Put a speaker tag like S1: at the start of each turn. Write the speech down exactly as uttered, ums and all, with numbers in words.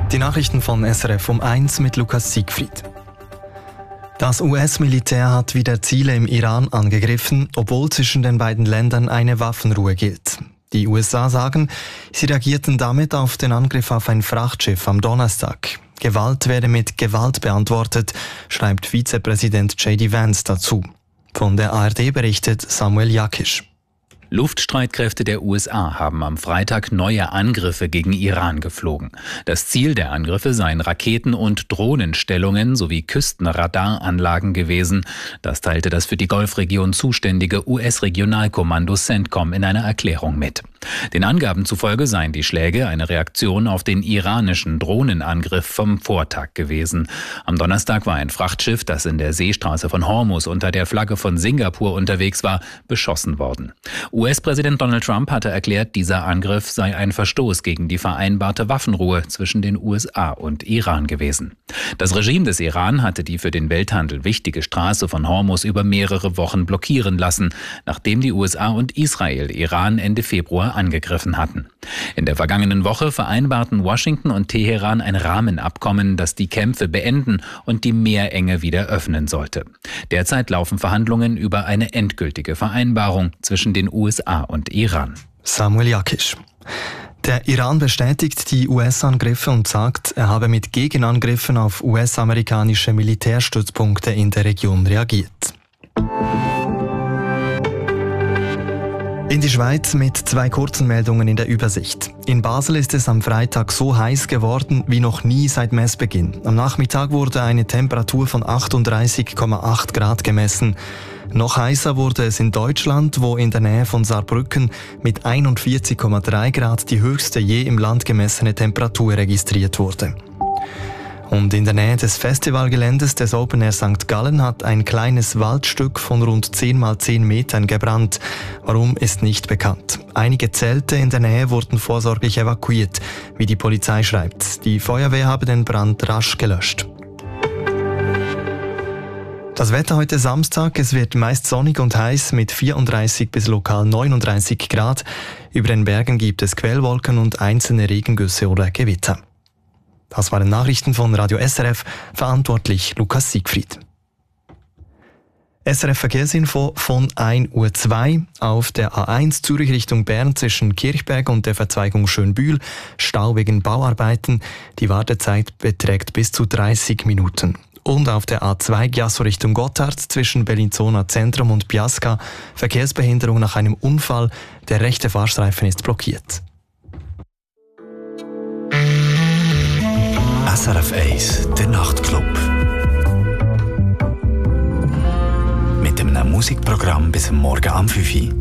S1: Die Nachrichten von S R F um eins mit Lukas Siegfried. Das U S-Militär hat wieder Ziele im Iran angegriffen, obwohl zwischen den beiden Ländern eine Waffenruhe gilt. Die U S A sagen, sie reagierten damit auf den Angriff auf ein Frachtschiff am Donnerstag. Gewalt werde mit Gewalt beantwortet, schreibt Vizepräsident J D Vance dazu. Von der A R D berichtet Samuel Jakisch.
S2: Luftstreitkräfte der U S A haben am Freitag neue Angriffe gegen Iran geflogen. Das Ziel der Angriffe seien Raketen- und Drohnenstellungen sowie Küstenradaranlagen gewesen. Das teilte das für die Golfregion zuständige U S-Regionalkommando CENTCOM in einer Erklärung mit. Den Angaben zufolge seien die Schläge eine Reaktion auf den iranischen Drohnenangriff vom Vortag gewesen. Am Donnerstag war ein Frachtschiff, das in der Seestraße von Hormuz unter der Flagge von Singapur unterwegs war, beschossen worden. U S-Präsident Donald Trump hatte erklärt, dieser Angriff sei ein Verstoß gegen die vereinbarte Waffenruhe zwischen den U S A und Iran gewesen. Das Regime des Iran hatte die für den Welthandel wichtige Straße von Hormuz über mehrere Wochen blockieren lassen, nachdem die U S A und Israel Iran Ende Februar angegriffen hatten. In der vergangenen Woche vereinbarten Washington und Teheran ein Rahmenabkommen, das die Kämpfe beenden und die Meerenge wieder öffnen sollte. Derzeit laufen Verhandlungen über eine endgültige Vereinbarung zwischen den U S A und Iran.
S1: Samuel Jakisch. Der Iran bestätigt die U S-Angriffe und sagt, er habe mit Gegenangriffen auf U S-amerikanische Militärstützpunkte in der Region reagiert. In die Schweiz mit zwei kurzen Meldungen in der Übersicht. In Basel ist es am Freitag so heiß geworden wie noch nie seit Messbeginn. Am Nachmittag wurde eine Temperatur von achtunddreißig Komma acht Grad gemessen. Noch heißer wurde es in Deutschland, wo in der Nähe von Saarbrücken mit einundvierzig Komma drei Grad die höchste je im Land gemessene Temperatur registriert wurde. Und in der Nähe des Festivalgeländes des Open Air Sankt Gallen hat ein kleines Waldstück von rund zehn mal zehn Metern gebrannt. Warum, ist nicht bekannt. Einige Zelte in der Nähe wurden vorsorglich evakuiert, wie die Polizei schreibt. Die Feuerwehr habe den Brand rasch gelöscht. Das Wetter heute Samstag, es wird meist sonnig und heiß mit vierunddreißig bis lokal neununddreißig Grad. Über den Bergen gibt es Quellwolken und einzelne Regengüsse oder Gewitter. Das waren Nachrichten von Radio S R F, verantwortlich Lukas Siegfried. S R F Verkehrsinfo von ein Uhr zwei auf der A eins Zürich Richtung Bern zwischen Kirchberg und der Verzweigung Schönbühl, Stau wegen Bauarbeiten. Die Wartezeit beträgt bis zu dreißig Minuten. Und auf der A zwei Giasso Richtung Gotthard zwischen Bellinzona Zentrum und Biasca Verkehrsbehinderung nach einem Unfall. Der rechte Fahrstreifen ist blockiert.
S3: S R F eins, der Nachtclub. Mit einem Musikprogramm bis Morgen am fünf Uhr.